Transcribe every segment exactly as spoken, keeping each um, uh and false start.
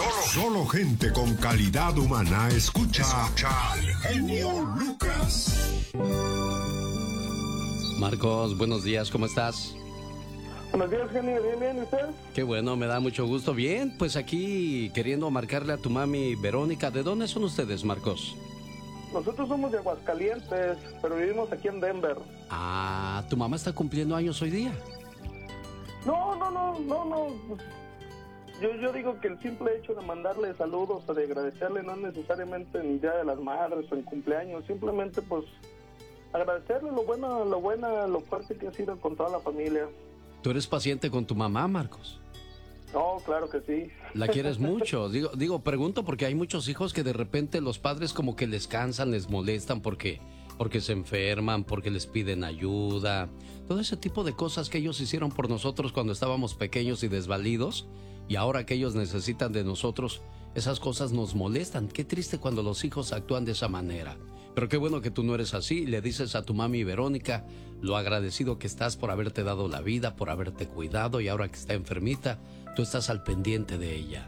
Solo, solo gente con calidad humana escucha, escucha al genio Lucas. Marcos, buenos días, ¿cómo estás? Buenos días, genio, bien, bien, ¿y usted? Qué bueno, me da mucho gusto. Bien, pues aquí queriendo marcarle a tu mami Verónica. ¿De dónde son ustedes, Marcos? Nosotros somos de Aguascalientes, pero vivimos aquí en Denver. Ah, ¿tu mamá está cumpliendo años hoy día? No, no, no, no, no. Yo, yo digo que el simple hecho de mandarle saludos o de agradecerle no es necesariamente en el Día de las Madres o en cumpleaños, simplemente pues agradecerle lo bueno, lo buena, lo fuerte que ha sido con toda la familia. ¿Tú eres paciente con tu mamá, Marcos? No, claro que sí. ¿La quieres mucho? Digo, digo, pregunto porque hay muchos hijos que de repente los padres como que les cansan, les molestan porque, porque se enferman, porque les piden ayuda. Todo ese tipo de cosas que ellos hicieron por nosotros cuando estábamos pequeños y desvalidos. Y ahora que ellos necesitan de nosotros, esas cosas nos molestan. Qué triste cuando los hijos actúan de esa manera. Pero qué bueno que tú no eres así. Le dices a tu mami Verónica lo agradecido que estás por haberte dado la vida, por haberte cuidado, y ahora que está enfermita, tú estás al pendiente de ella.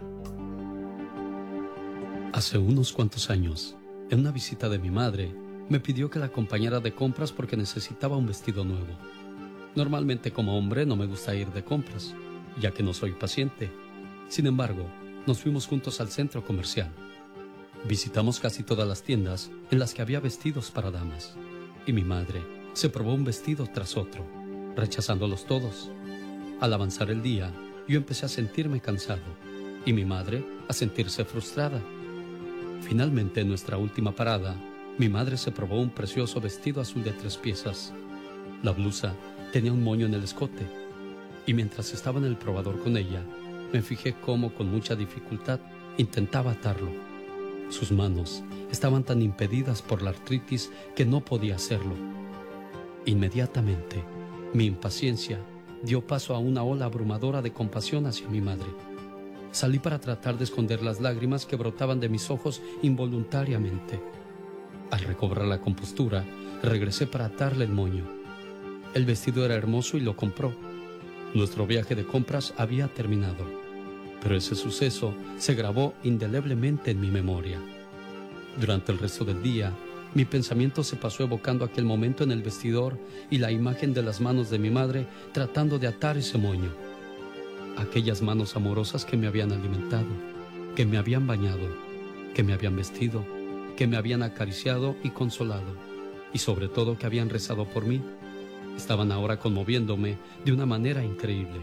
Hace unos cuantos años, en una visita de mi madre, me pidió que la acompañara de compras porque necesitaba un vestido nuevo. Normalmente como hombre no me gusta ir de compras, ya que no soy paciente. Sin embargo, nos fuimos juntos al centro comercial. Visitamos casi todas las tiendas en las que había vestidos para damas, y mi madre se probó un vestido tras otro, rechazándolos todos. Al avanzar el día, yo empecé a sentirme cansado, y mi madre a sentirse frustrada. Finalmente, en nuestra última parada, mi madre se probó un precioso vestido azul de tres piezas. La blusa tenía un moño en el escote, y mientras estaba en el probador con ella, me fijé cómo con mucha dificultad intentaba atarlo. Sus manos estaban tan impedidas por la artritis que no podía hacerlo. Inmediatamente, mi impaciencia dio paso a una ola abrumadora de compasión hacia mi madre. Salí para tratar de esconder las lágrimas que brotaban de mis ojos involuntariamente. Al recobrar la compostura, regresé para atarle el moño. El vestido era hermoso y lo compró. Nuestro viaje de compras había terminado, pero ese suceso se grabó indeleblemente en mi memoria. Durante el resto del día, mi pensamiento se pasó evocando aquel momento en el vestidor y la imagen de las manos de mi madre tratando de atar ese moño. Aquellas manos amorosas que me habían alimentado, que me habían bañado, que me habían vestido, que me habían acariciado y consolado, y sobre todo que habían rezado por mí, estaban ahora conmoviéndome de una manera increíble.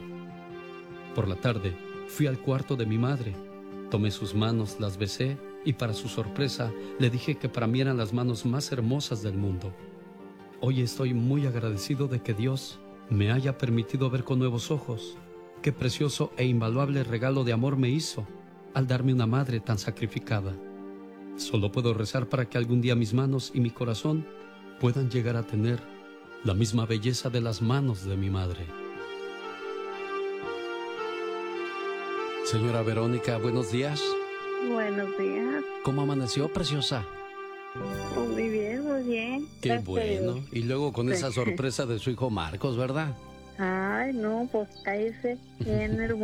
Por la tarde, fui al cuarto de mi madre, tomé sus manos, las besé y para su sorpresa le dije que para mí eran las manos más hermosas del mundo. Hoy estoy muy agradecido de que Dios me haya permitido ver con nuevos ojos qué precioso e invaluable regalo de amor me hizo al darme una madre tan sacrificada. Solo puedo rezar para que algún día mis manos y mi corazón puedan llegar a tener la misma belleza de las manos de mi madre. Señora Verónica, buenos días. Buenos días. ¿Cómo amaneció, preciosa? Muy bien, muy bien. Qué Gracias. bueno. Y luego con esa sorpresa de su hijo Marcos, ¿verdad? Ay, no, pues cállese. Bien hermoso.